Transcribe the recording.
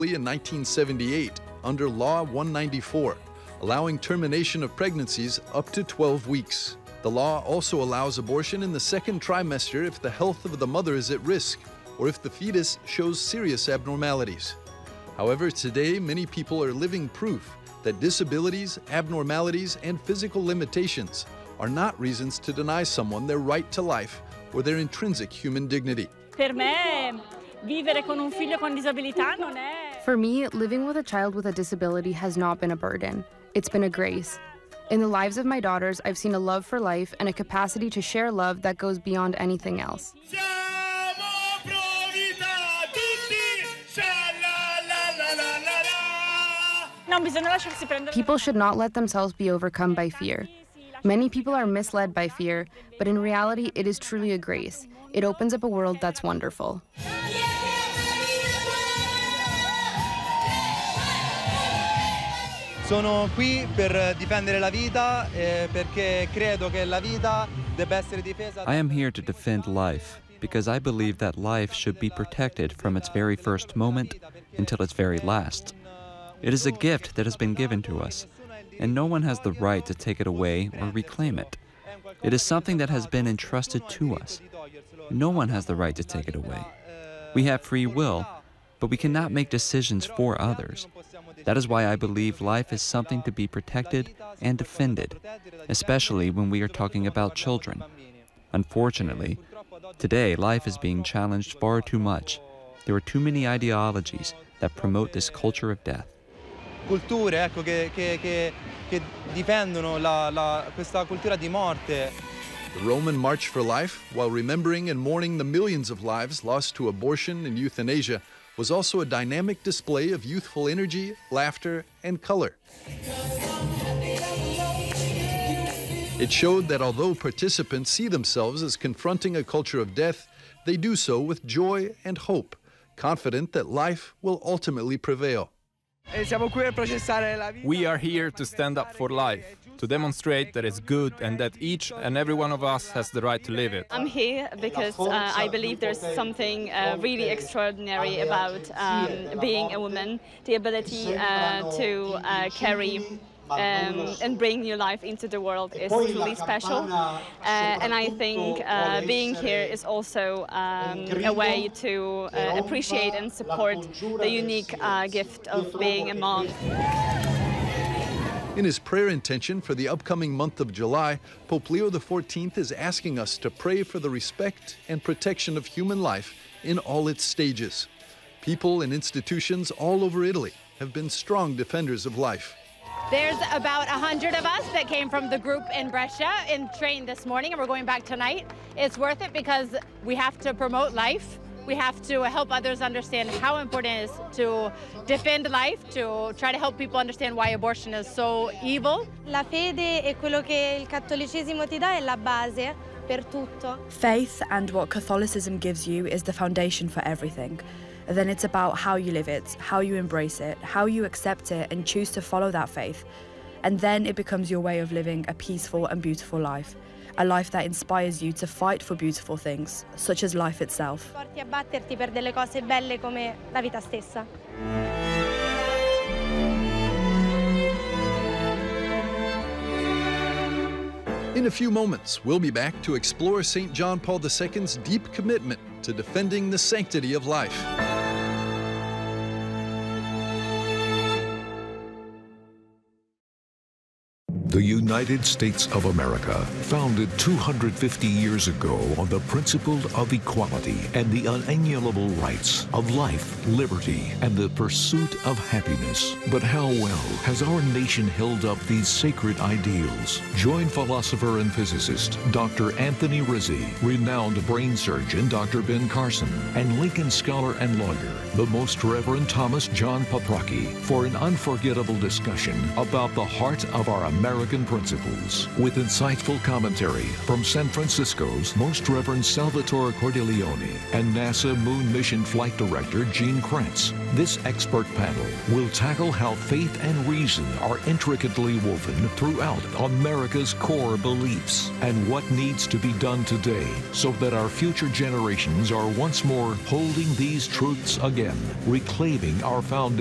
in 1978 under Law 194, allowing termination of pregnancies up to 12 weeks. The law also allows abortion in the second trimester if the health of the mother is at risk or if the fetus shows serious abnormalities. However, today many people are living proof that disabilities, abnormalities, and physical limitations are not reasons to deny someone their right to life or their intrinsic human dignity. Per me, vivere con un figlio con disabilità non è... For me, living with a child with a disability has not been a burden. It's been a grace. In the lives of my daughters, I've seen a love for life and a capacity to share love that goes beyond anything else. People should not let themselves be overcome by fear. Many people are misled by fear, but in reality, it is truly a grace. It opens up a world that's wonderful. Sono qui per difendere la vita perché credo che la vita debba essere difesa. I am here to defend life because I believe that life should be protected from its very first moment until its very last. It is a gift that has been given to us, and no one has the right to take it away or reclaim it. It is something that has been entrusted to us. No one has the right to take it away. We have free will, but we cannot make decisions for others. That is why I believe life is something to be protected and defended, especially when we are talking about children. Unfortunately, today life is being challenged far too much. There are too many ideologies that promote this culture of death. Culture, ecco, che difendono questa cultura di morte. The Roman March for Life, while remembering and mourning the millions of lives lost to abortion and euthanasia, was also a dynamic display of youthful energy, laughter, and color. It showed that although participants see themselves as confronting a culture of death, they do so with joy and hope, confident that life will ultimately prevail. We are here to stand up for life, to demonstrate that it's good and that each and every one of us has the right to live it. I'm here because I believe there's something really extraordinary about being a woman, the ability to carry and bring new life into the world is truly special. And I think being here is also a way to appreciate and support the unique gift of being a mom. In his prayer intention for the upcoming month of July, Pope Leo XIV is asking us to pray for the respect and protection of human life in all its stages. People and institutions all over Italy have been strong defenders of life. There's about 100 of us that came from the group in Brescia and trained this morning, and we're going back tonight. It's worth it because we have to promote life. We have to help others understand how important it is to defend life, to try to help people understand why abortion is so evil. La fede è quello che il cattolicesimo ti dà, è la base per tutto. Faith and what Catholicism gives you is the foundation for everything. Then it's about how you live it, how you embrace it, how you accept it and choose to follow that faith. And then it becomes your way of living a peaceful and beautiful life. A life that inspires you to fight for beautiful things, such as life itself. Porti a batterti per delle cose belle come la vita stessa. In a few moments, we'll be back to explore St. John Paul II's deep commitment to defending the sanctity of life. The United States of America, founded 250 years ago on the principle of equality and the unalienable rights of life, liberty, and the pursuit of happiness. But how well has our nation held up these sacred ideals? Join philosopher and physicist Dr. Anthony Rizzi, renowned brain surgeon Dr. Ben Carson, and Lincoln scholar and lawyer, the Most Reverend Thomas John Paprocki, for an unforgettable discussion about the heart of our American American principles, with insightful commentary from San Francisco's Most Reverend Salvatore Cordileone and NASA Moon Mission Flight Director Gene Kranz. This expert panel will tackle how faith and reason are intricately woven throughout America's core beliefs and what needs to be done today so that our future generations are once more holding these truths again, reclaiming our foundation